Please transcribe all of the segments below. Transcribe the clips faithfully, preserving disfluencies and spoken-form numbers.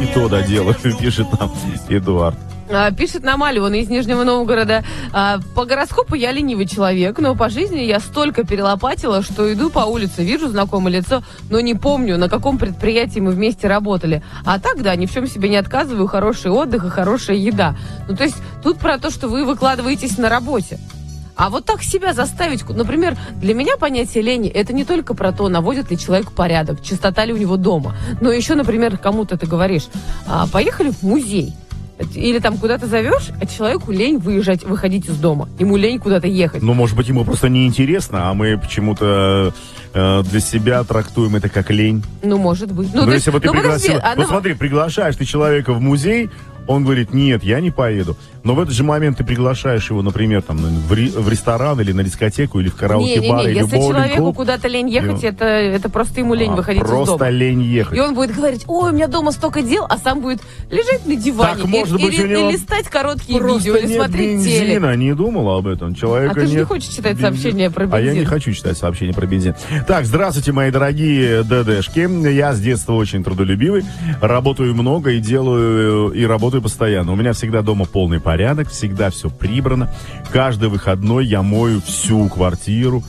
и то доделаю, пишет нам Эдуард. Пишет нам Аля, он из Нижнего Новгорода. По гороскопу я ленивый человек, но по жизни я столько перелопатила, что иду по улице, вижу знакомое лицо, но не помню, на каком предприятии мы вместе работали. А так, да, ни в чем себе не отказываю, хороший отдых и хорошая еда. Ну, то есть тут про то, что вы выкладываетесь на работе. А вот так себя заставить, например, для меня понятие лени, это не только про то, наводит ли человек порядок, чистота ли у него дома, но еще, например, кому-то ты говоришь, поехали в музей. Или там куда-то зовешь, а человеку лень выезжать, выходить из дома. Ему лень куда-то ехать. Ну, может быть, ему просто неинтересно, а мы почему-то э, для себя трактуем это как лень. Ну, может быть. Ну, Но то если есть, бы ты ну, пригласил... подожди, Ну, она... смотри, приглашаешь ты человека в музей, он говорит, нет, я не поеду. Но в этот же момент ты приглашаешь его, например, там, в, ре- в ресторан или на дискотеку, или в караоке-бар, или в боулинг-клуб. Если человеку куда-то лень ехать, и... это, это просто ему лень а, выходить из дома. Просто лень ехать. И он будет говорить, ой, у меня дома столько дел, а сам будет лежать на диване. Так, может и, быть, или, у него и листать короткие просто видео, или нет смотреть бензина, телек. не думал об этом. Человека а ты же нет не хочешь читать бензина. сообщения про бензин. А я не хочу читать сообщения про бензин. Так, здравствуйте, мои дорогие ДДшки. Я с детства очень трудолюбивый. Работаю много и делаю, и работаю постоянно. У меня всегда дома полный порядок, всегда все прибрано. Каждый выходной я мою всю квартиру,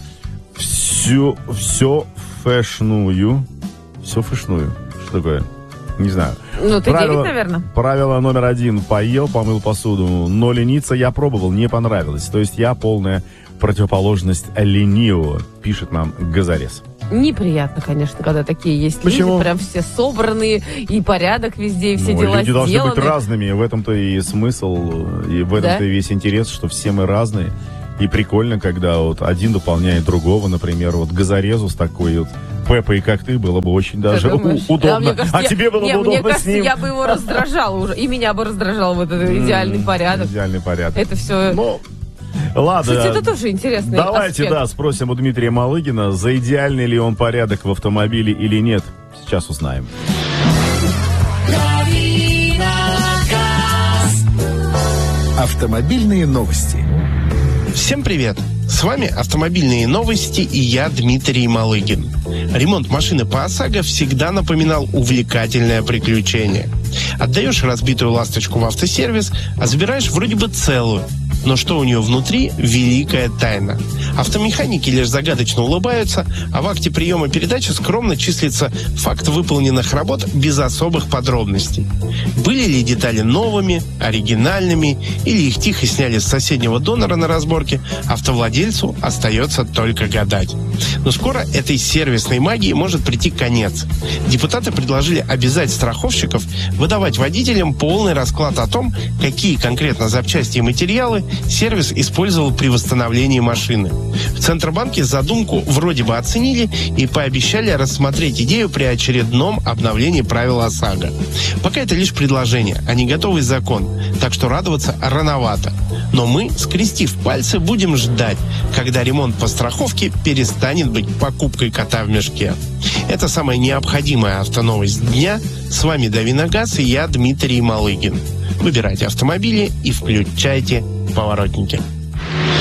всю, все фэшную. Все фэшную. Что такое? Не знаю. Ну, ты правило, девять, наверное. Правило номер один. Поел, помыл посуду. Но лениться я пробовал, не понравилось. То есть я полная противоположность ленивого, пишет нам Газарес. Неприятно, конечно, когда такие есть Почему? люди, прям все собранные, и порядок везде, и все ну, дела люди должны сделаны. быть разными, в этом-то и смысл, и в этом-то да? и весь интерес, что все мы разные. И прикольно, когда вот один дополняет другого, например, вот Газорезус такой вот, Пеппой, как ты, было бы очень даже у- удобно. А, мне кажется, а я, тебе было не, бы удобно мне кажется, с ним. я бы его раздражала уже, и меня бы раздражал вот этот идеальный порядок. Идеальный порядок. Это все... Ну, ладно. Кстати, это тоже интересный Давайте, аспект. да, спросим у Дмитрия Малыгина, за идеальный ли он порядок в автомобиле или нет. Сейчас узнаем. Автомобильные новости. Всем привет! С вами «Автомобильные новости» и я, Дмитрий Малыгин. Ремонт машины по ОСАГО всегда напоминал увлекательное приключение. Отдаешь разбитую ласточку в автосервис, а забираешь вроде бы целую. Но что у нее внутри – великая тайна. Автомеханики лишь загадочно улыбаются, а в акте приема передачи скромно числится факт выполненных работ без особых подробностей. Были ли детали новыми, оригинальными, или их тихо сняли с соседнего донора на разборке, автовладельцу остается только гадать. Но скоро этой сервисной магии может прийти конец. Депутаты предложили обязать страховщиков выдавать водителям полный расклад о том, какие конкретно запчасти и материалы сервис использовал при восстановлении машины. В Центробанке задумку вроде бы оценили и пообещали рассмотреть идею при очередном обновлении правил ОСАГО. Пока это лишь предложение, а не готовый закон, так что радоваться рановато. Но мы, скрестив пальцы, будем ждать, когда ремонт по страховке перестанет быть покупкой кота в мешке. Это самая необходимая автоновость дня. С вами Давиногаз и я, Дмитрий Малыгин. Выбирайте автомобили и включайте поворотники.